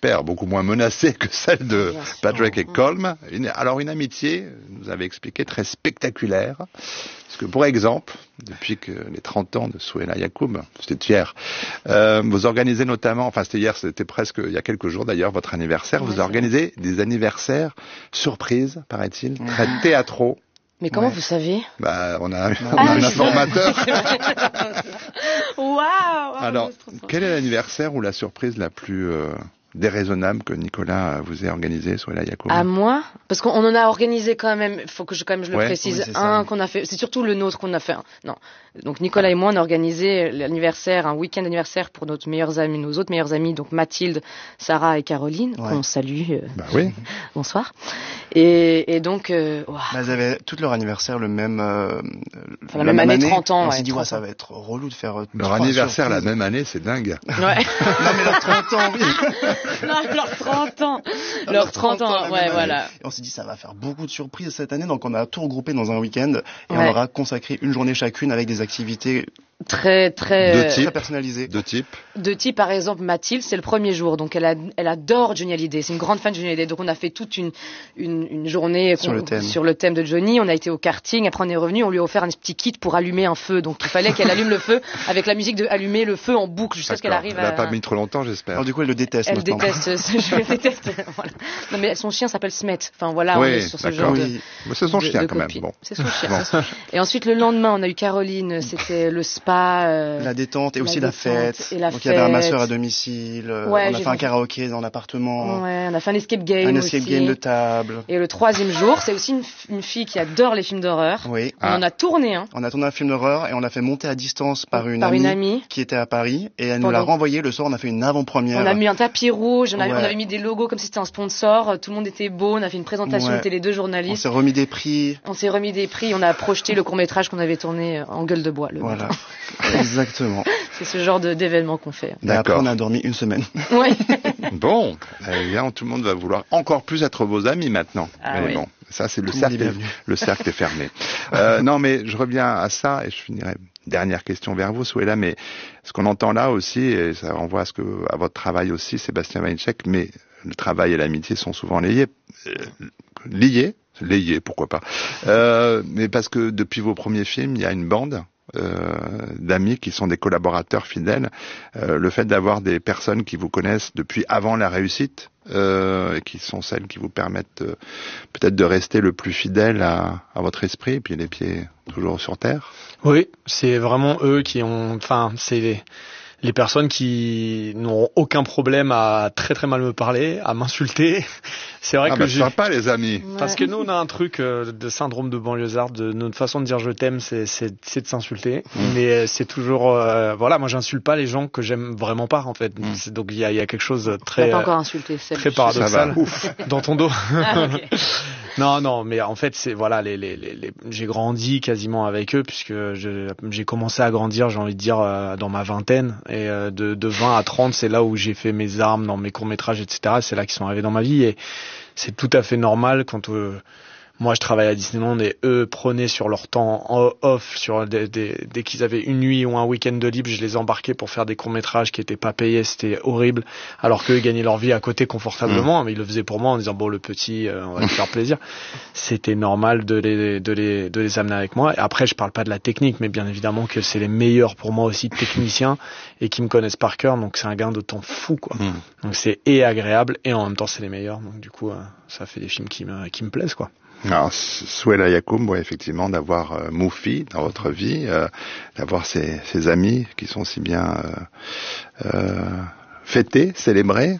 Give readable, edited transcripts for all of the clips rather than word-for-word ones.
j'espère, beaucoup moins menacée que celle de Patrick et Colm. Une amitié, vous avez expliqué, très spectaculaire. Parce que, pour exemple, depuis que les 30 ans de Souhaila Yacoub, c'était hier, vous organisez notamment, c'était hier, c'était presque il y a quelques jours d'ailleurs, votre anniversaire, vous organisez des anniversaires surprises, paraît-il, très théâtraux. Mais comment vous savez? On a un informateur. Waouh! Alors, quel est l'anniversaire ou la surprise la plus déraisonnable que Nicolas vous ait organisé, Souhaila Yacoub? À moi? Parce qu'on en a organisé quand même, faut que je le précise, qu'on a fait, c'est surtout le nôtre qu'on a fait. Non. Donc Nicolas et moi, on a organisé l'anniversaire, un week-end d'anniversaire pour nos autres meilleures amies, donc Mathilde, Sarah et Caroline, qu'on salue. Oui. Bonsoir. Et donc, Elles avaient tout leur anniversaire la même année, 30 ans. On s'est dit, ça va être relou de faire leur anniversaire la même année, c'est dingue. Ouais. Non, mais leurs 30 ans, oui. Non, leurs 30 ans. Leurs 30 ans, voilà. Et on s'est dit, ça va faire beaucoup de surprises cette année, donc on a tout regroupé dans un week-end et on aura consacré une journée chacune avec des activités très personnalisées. De type, par exemple, Mathilde, c'est le premier jour, donc elle adore Johnny Hallyday, c'est une grande fan de Johnny Hallyday, donc on a fait toute une journée sur le thème de Johnny, on a été au karting, après on est revenu, on lui a offert un petit kit pour allumer un feu, donc il fallait qu'elle allume le feu avec la musique de allumer le feu en boucle jusqu'à ce qu'elle arrive Elle n'a pas mis trop longtemps, j'espère. Alors du coup, elle le déteste. Elle déteste ce jeu, elle déteste. Voilà. Non mais son chien s'appelle Smet. Enfin voilà, on est sur ce genre de. Mais c'est son chien quand même. Bon. C'est son chien. Et ensuite le lendemain, on a eu Caroline, c'était le spa, la détente et aussi la fête. Et la donc fête. Il y avait un masseur à domicile. On a fait un karaoké dans l'appartement. Ouais, on a fait un escape game Un aussi. escape game de table. Et le troisième jour, c'est aussi une fille qui adore les films d'horreur. Oui. On en a tourné un. On a tourné un film d'horreur et on l'a fait monter à distance par une amie qui était à Paris et elle nous l'a renvoyé le soir. On a fait une avant-première. On a mis un tapis rouge, on avait mis des logos comme si c'était un sponsor. Tout le monde était beau. On a fait une présentation, on était les deux journalistes. On s'est remis des prix. On a projeté le court-métrage qu'on avait tourné en gueule de bois. Voilà. Exactement. C'est ce genre d'événement qu'on fait. Et après, on a dormi une semaine. Oui. Bon, tout le monde va vouloir encore plus être vos amis maintenant. Mais bon, ça c'est le cercle est fermé. Non, mais je reviens à ça et je finirai. Dernière question vers vous, Souhaila, mais ce qu'on entend là aussi, et ça renvoie à votre travail aussi, Sébastien Weincheck, mais le travail et l'amitié sont souvent liés, pourquoi pas. Mais parce que depuis vos premiers films, il y a une bande d'amis qui sont des collaborateurs fidèles. Le fait d'avoir des personnes qui vous connaissent depuis avant la réussite, et qui sont celles qui vous permettent peut-être de rester le plus fidèle à votre esprit, et puis les pieds toujours sur terre. Oui, c'est vraiment eux qui ont, c'est les personnes qui n'auront aucun problème à très très mal me parler, à m'insulter. C'est vrai que sympa les amis. Parce que nous on a un truc de syndrome de banlieusard, de notre façon de dire je t'aime, c'est de s'insulter. Mais c'est toujours moi j'insulte pas les gens que j'aime vraiment pas en fait. Donc il y a quelque chose de très pas encore insulté, très paradoxal dans ton dos. Okay. Non, mais en fait c'est j'ai grandi quasiment avec eux puisque j'ai commencé à grandir, j'ai envie de dire dans ma vingtaine. Et de 20 à 30, c'est là où j'ai fait mes armes dans mes courts-métrages, etc. C'est là qu'ils sont arrivés dans ma vie et c'est tout à fait normal quand moi je travaille à Disneyland et eux prenaient sur leur temps off, dès qu'ils avaient une nuit ou un week-end de libre, je les embarquais pour faire des courts-métrages qui étaient pas payés, c'était horrible, alors qu'eux gagnaient leur vie à côté confortablement, mais ils le faisaient pour moi en disant bon le petit, on va lui faire plaisir. C'était normal de les amener avec moi. Et après je parle pas de la technique, mais bien évidemment que c'est les meilleurs pour moi aussi techniciens et qui me connaissent par cœur, donc c'est un gain de temps fou quoi. Donc c'est agréable et en même temps c'est les meilleurs, donc du coup ça fait des films qui me plaisent quoi. Alors, Souhaila Yacoub, effectivement, d'avoir Moufi dans votre vie, d'avoir ces amis qui sont si bien fêtés, célébrés,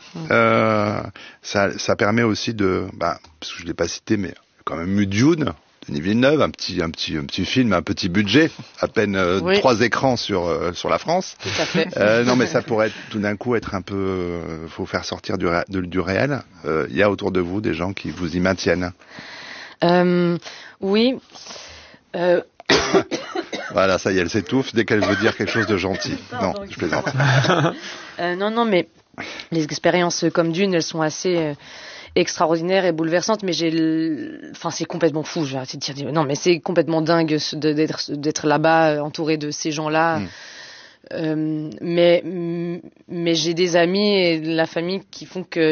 ça permet aussi parce que je l'ai pas cité, mais quand même eu Dune, Denis Villeneuve, un petit film, un petit budget, à peine 3 écrans sur la France. Tout à fait. Non, mais ça pourrait tout d'un coup être un peu, faut faire sortir du réel. Il y a autour de vous des gens qui vous y maintiennent. Oui. Voilà, ça y est, elle s'étouffe dès qu'elle veut dire quelque chose de gentil. Non, je plaisante. Non, mais les expériences comme Dune, elles sont assez extraordinaires et bouleversantes, mais c'est complètement fou, j'ai arrêté de dire. Non, mais c'est complètement dingue d'être là-bas, entouré de ces gens-là. Mais j'ai des amis et de la famille qui font que